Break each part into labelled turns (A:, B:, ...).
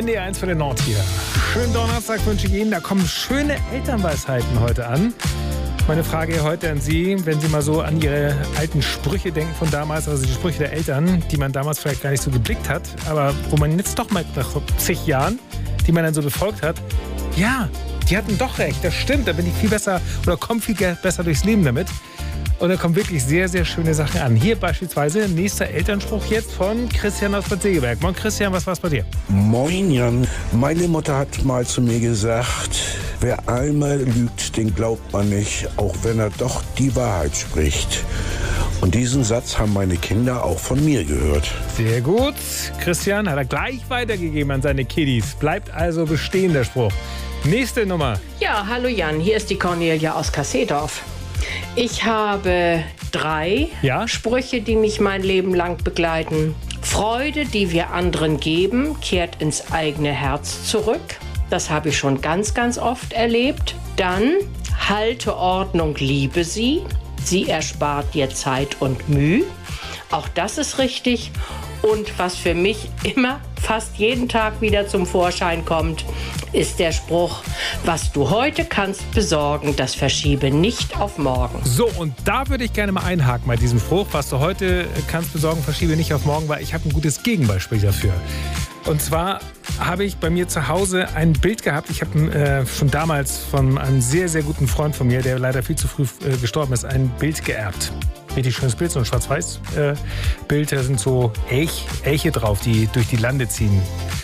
A: NDR 1 für den Nord hier. Schönen Donnerstag wünsche ich Ihnen. Da kommen schöne Elternweisheiten heute an. Meine Frage heute an Sie, wenn Sie mal so an Ihre alten Sprüche denken von damals, also die Sprüche der Eltern, die man damals vielleicht gar nicht so geblickt hat, aber wo man jetzt doch mal nach zig Jahren, die man dann so befolgt hat, ja, die hatten doch recht, das stimmt, da bin ich viel besser oder komme viel besser durchs Leben damit. Und da kommen wirklich sehr, sehr schöne Sachen an. Hier beispielsweise nächster Elternspruch jetzt von Christian aus Bad Segeberg. Moin Christian, was war's bei dir?
B: Moin Jan, meine Mutter hat mal zu mir gesagt, wer einmal lügt, den glaubt man nicht, auch wenn er doch die Wahrheit spricht. Und diesen Satz haben meine Kinder auch von mir gehört.
A: Sehr gut. Christian hat er gleich weitergegeben an seine Kiddies. Bleibt also bestehen, der Spruch. Nächste Nummer.
C: Ja, hallo Jan, hier ist die Cornelia aus Kassedorf. Ich habe 3 Sprüche, die mich mein Leben lang begleiten. Freude, die wir anderen geben, kehrt ins eigene Herz zurück. Das habe ich schon ganz, ganz oft erlebt. Dann, halte Ordnung, liebe sie. Sie erspart dir Zeit und Mühe. Auch das ist richtig. Und was für mich immer fast jeden Tag wieder zum Vorschein kommt, ist der Spruch, was du heute kannst besorgen, das verschiebe nicht auf morgen.
A: So, und da würde ich gerne mal einhaken bei diesem Spruch, was du heute kannst besorgen, verschiebe nicht auf morgen, weil ich habe ein gutes Gegenbeispiel dafür. Und zwar habe ich bei mir zu Hause ein Bild gehabt. Ich habe schon damals von einem sehr, sehr guten Freund von mir, der leider viel zu früh gestorben ist, ein Bild geerbt. Richtig schönes Bild, so ein Schwarz-Weiß-Bild. Da sind so Elche drauf, die durch die Lande ziehen.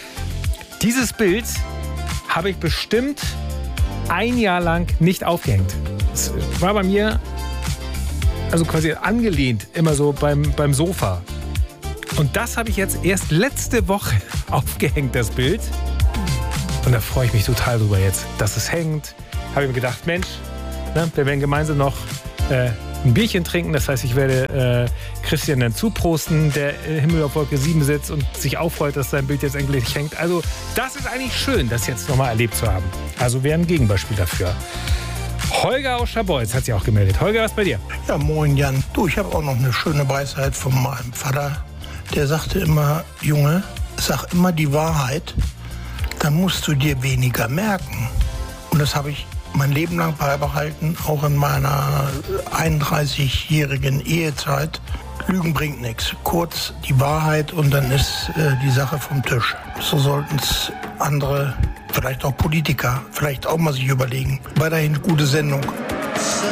A: Dieses Bild habe ich bestimmt ein Jahr lang nicht aufgehängt. Es war bei mir also quasi angelehnt, immer so beim Sofa. Und das habe ich jetzt erst letzte Woche aufgehängt, das Bild. Und da freue ich mich total drüber jetzt, dass es hängt. Habe ich mir gedacht, Mensch, ne, wir werden gemeinsam noch ein Bierchen trinken. Das heißt, ich werde Christian dann zuprosten, der Himmel auf Wolke 7 sitzt und sich aufreut, dass sein Bild jetzt endlich hängt. Also das ist eigentlich schön, das jetzt nochmal erlebt zu haben. Also wäre ein Gegenbeispiel dafür. Holger aus Scharbeutz hat sich auch gemeldet. Holger, was bei dir?
D: Ja, moin Jan. Du, ich habe auch noch eine schöne Weisheit von meinem Vater. Der sagte immer, Junge, sag immer die Wahrheit, dann musst du dir weniger merken. Und das habe ich mein Leben lang beibehalten, auch in meiner 31-jährigen Ehezeit. Lügen bringt nichts. Kurz die Wahrheit und dann ist die Sache vom Tisch. So sollten es andere, vielleicht auch Politiker, vielleicht auch mal sich überlegen. Weiterhin gute Sendung.